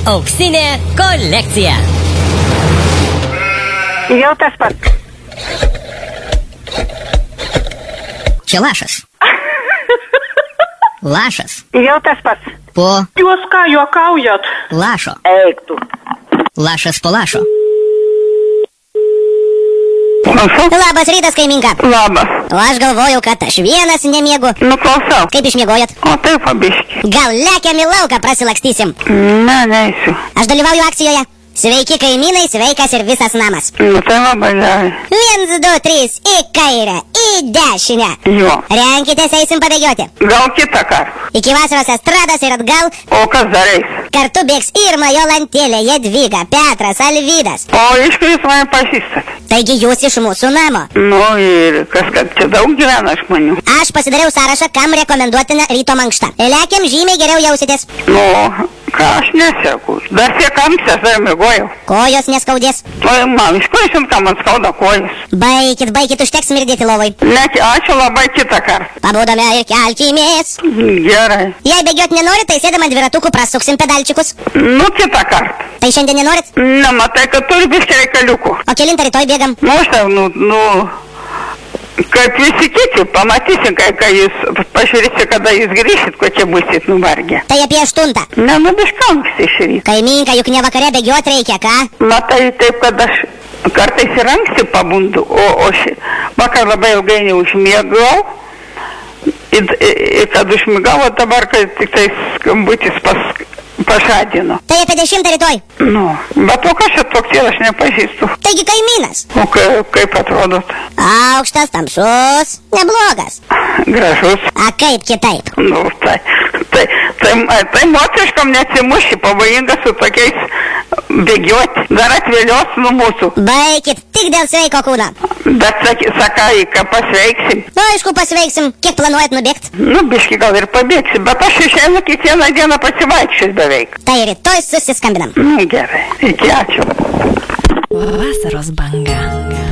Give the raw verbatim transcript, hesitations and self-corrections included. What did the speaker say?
Auksinė kolekcija. Jau tas pats. Čia lašas. Lašas. Jau tas pats. Po Jūs ką juokaujat? lašo. Eik tu. Lašas po lašo. Klausau? Labas rytas, kaiminka. Labas. O aš galvojau, kad aš vienas nemiegu. Nu, klausau. Kaip išmiegojat? O taip, pabiški. Gal lekiam į lauką prasilakstysim? Ne, neįsiu. Aš dalyvauju akcijoje. Sveiki kaimynai, sveikas ir visas namas. Nu, tai labai gerai. Viens, du, trys, į kairę, į dešinę. Jo. Renkitės, eisim pabėgioti. Gal kitą kartą. Iki vasaros estrados ir atgal. O kas dar eis? Kartu bėgs Irma, Jolantėlė, Jadvyga, Petras, Alvydas. O iš kur jūs mane pažįstat? Taigi jūs iš mūsų namo. Nu, ir kas, kad čia daug gyvena žmonių. Aš pasidariau sąrašą, kam rekomenduotina ryto mankšta. Lekiam, žymiai geriau jausitės. Nu, ką aš neseku. Dar tiek amsės, dar mėgojau. Kojos neskaudės. O man, iš kur žinot, ką man skauda kojas? Baikit, baikit, užteks smirdėti lovai. Ne, ačiū labai kitą kartą. Pabūdome ir kelkimės. Gerai. Jei bėgiot nenorit, tai sėdam ant dviratukų, prasuksim pedalčiukus. Nu, kitą kartą. Tai šiandien nenorit? Ne, matai, kad turi biškį reikaliukų. O kelintą rytoj bėgam? Nu, aš tai, nu, nu, kaip visi kiti, pamatysim, kai, kai jūs pažiūrėsite, kada jūs grįšit, ko čia busit nuvargę. Tai apie aštuntą. Ne, nu, biškanks iš ryto. Kaiminka, juk ne vakare bėgiot reikia, ką? Matai, taip, kad aš kartais ir anksti pabundu, o, o ši, vakar labai ilgai neužmiegau. Ir, ir kad užmigavo dabar, kai tik tai skambutis pas, pažadino. Tai apie dešimtą rytoj. Nu, bet o kas čia toks yra, aš nepažįstu. Taigi kaimynas. O kaip, kaip atrodot? Aukštas, tamsus, neblogas. Gražus. A kaip kitaip? Nu, tai, tai, tai, tai moteriškam neatsimuši, pavojinga su tokiais bėgioti. Dar atvėlios nuo mūsų. Baikit, tik dėl sveiko kūno. Bet sakai, sakai, kad pasveiksim. Nu, aišku, pasveiksim. Kiek planuojat nubėgt? Nu, biški gal ir pabėgsim, bet aš išeinu kiekvieną dieną pasivaikščius beveik. Tai rytoj susiskambinam. Nu, gerai. Iki, ačiū. Vasaros banga.